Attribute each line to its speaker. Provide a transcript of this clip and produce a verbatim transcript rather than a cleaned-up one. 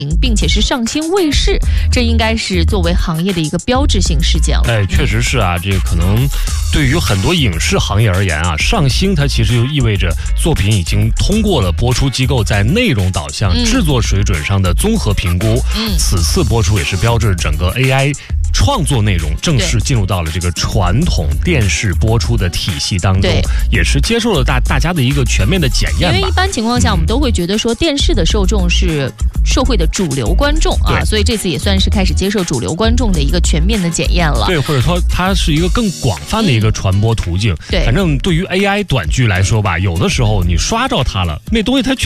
Speaker 1: 并且是上新卫视，这应该是作为行业的一个标志性事件了。
Speaker 2: 哎，确实是啊，这个可能对于很多影视行业而言啊，上新它其实就意味着作品已经通过了播出机构在内容导向、嗯、制作水准上的综合评估。嗯，此次播出也是标志整个 A I 创作内容正式进入到了这个传统电视播出的体系当中，也是接受了大大家的一个全面的检验吧。
Speaker 1: 因为一般情况下，我们都会觉得说电视的受众是社会的主流观众啊，所以这次也算是开始接受主流观众的一个全面的检验了。
Speaker 2: 对，或者说它是一个更广泛的一个传播途径。嗯、对，反正对于 A I 短剧来说吧，有的时候你刷着它了，那东西它确